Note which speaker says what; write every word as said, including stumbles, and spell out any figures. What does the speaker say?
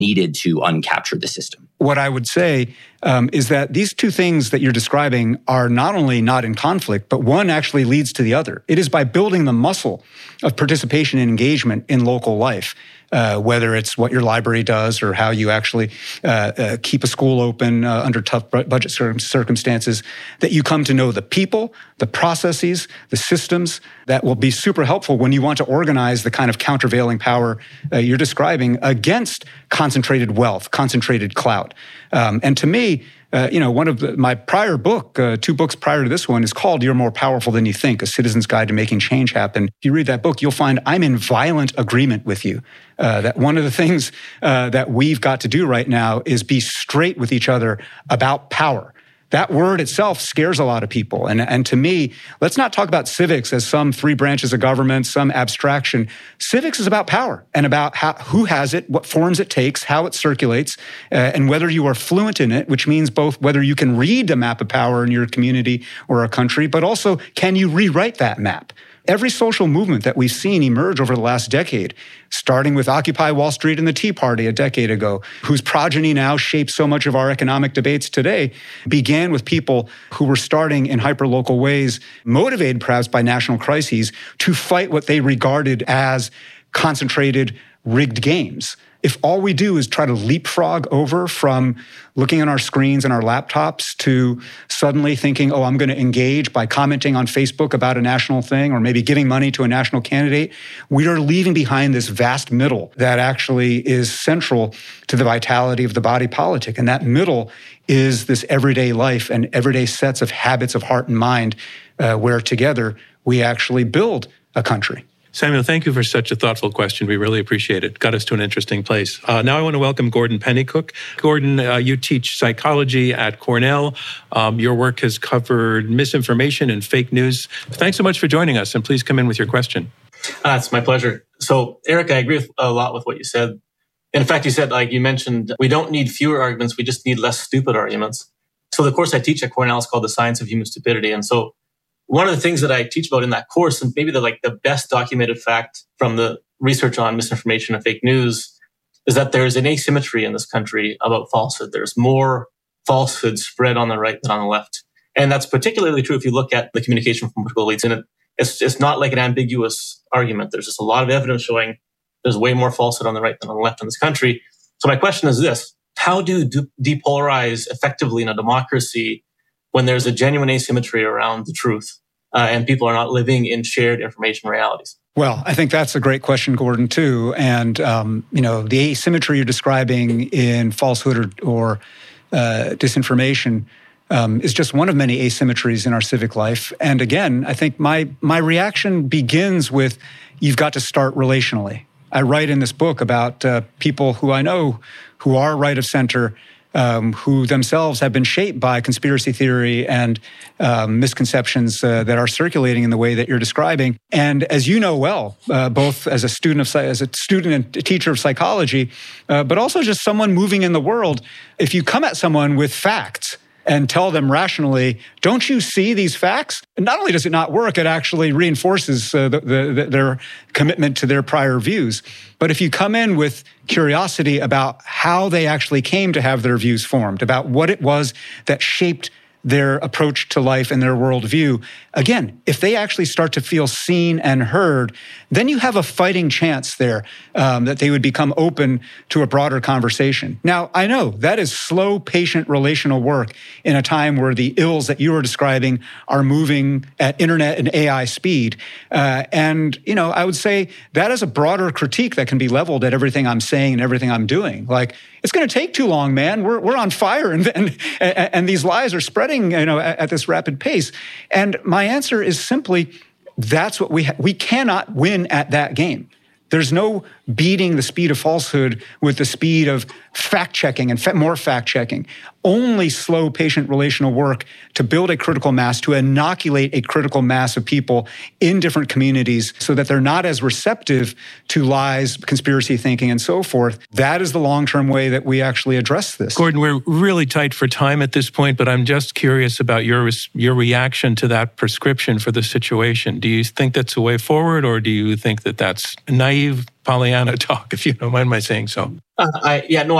Speaker 1: needed to uncapture the system.
Speaker 2: What I would say um, is that these two things that you're describing are not only not in conflict, but one actually leads to the other. It is by building the muscle of participation and engagement in local life, uh, whether it's what your library does or how you actually uh, uh, keep a school open uh, under tough budget circumstances, that you come to know the people, the processes, the systems that will be super helpful when you want to organize the kind of countervailing power uh, you're describing against concentrated wealth, concentrated clout. Um, and to me, uh, you know, one of the, my prior book, uh, two books prior to this one, is called You're More Powerful Than You Think, A Citizen's Guide to Making Change Happen. If you read that book, you'll find I'm in violent agreement with you. Uh, that one of the things uh, that we've got to do right now is be straight with each other about power. That word itself scares a lot of people. And, and to me, let's not talk about civics as some three branches of government, some abstraction. Civics is about power and about how, who has it, what forms it takes, how it circulates, uh, and whether you are fluent in it, which means both whether you can read a map of power in your community or a country, but also can you rewrite that map? Every social movement that we've seen emerge over the last decade, starting with Occupy Wall Street and the Tea Party a decade ago, whose progeny now shapes so much of our economic debates today, began with people who were starting in hyperlocal ways, motivated perhaps by national crises, to fight what they regarded as concentrated, rigged games. If all we do is try to leapfrog over from looking at our screens and our laptops to suddenly thinking, oh, I'm going to engage by commenting on Facebook about a national thing or maybe giving money to a national candidate, we are leaving behind this vast middle that actually is central to the vitality of the body politic. And that middle is this everyday life and everyday sets of habits of heart and mind uh, where together we actually build a country.
Speaker 3: Samuel, thank you for such a thoughtful question. We really appreciate it. Got us to an interesting place. Uh, now I want to welcome Gordon Pennycook. Gordon, uh, you teach psychology at Cornell. Um, your work has covered misinformation and fake news. Thanks so much for joining us, and please come in with your question.
Speaker 4: Uh, it's my pleasure. So, Eric, I agree with a lot with what you said. In fact, you said, like you mentioned, we don't need fewer arguments, we just need less stupid arguments. So the course I teach at Cornell is called The Science of Human Stupidity. And so one of the things that I teach about in that course, and maybe the like the best documented fact from the research on misinformation and fake news, is that there's an asymmetry in this country about falsehood. There's more falsehood spread on the right than on the left. And that's particularly true if you look at the communication from political elites. And it, it's, it's not like an ambiguous argument. There's just a lot of evidence showing there's way more falsehood on the right than on the left in this country. So my question is this: how do you de- depolarize effectively in a democracy when there's a genuine asymmetry around the truth uh, and people are not living in shared information realities?
Speaker 2: Well, I think that's a great question, Gordon, too. And, um, you know, the asymmetry you're describing in falsehood or, or uh, disinformation um, is just one of many asymmetries in our civic life. And again, I think my my reaction begins with, you've got to start relationally. I write in this book about uh, people who I know who are right of center, Um, who themselves have been shaped by conspiracy theory and um, misconceptions uh, that are circulating in the way that you're describing. And as you know well, uh, both as a student of as a student and a teacher of psychology, uh, but also just someone moving in the world, if you come at someone with facts and tell them rationally, don't you see these facts? Not only does it not work, it actually reinforces uh, the, the, their commitment to their prior views. But if you come in with curiosity about how they actually came to have their views formed, about what it was that shaped their approach to life and their worldview, again, if they actually start to feel seen and heard, then you have a fighting chance there um, that they would become open to a broader conversation. Now, I know that is slow, patient, relational work in a time where the ills that you are describing are moving at internet and A I speed. Uh, and, you know, I would say that is a broader critique that can be leveled at everything I'm saying and everything I'm doing. Like, it's going to take too long, man. We're we're on fire, and and, and these lies are spreading, you know, at, at this rapid pace. And my answer is simply, that's what we ha- we cannot win at that game. There's no beating the speed of falsehood with the speed of fact-checking and fa- more fact-checking. Only slow, patient, relational work to build a critical mass, to inoculate a critical mass of people in different communities so that they're not as receptive to lies, conspiracy thinking, and so forth. That is the long-term way that we actually address this.
Speaker 3: Gordon, we're really tight for time at this point, but I'm just curious about your your reaction to that prescription for the situation. Do you think that's a way forward, or do you think that that's naive naive Pollyanna talk, if you don't mind my saying so.
Speaker 4: Uh, I, yeah, no,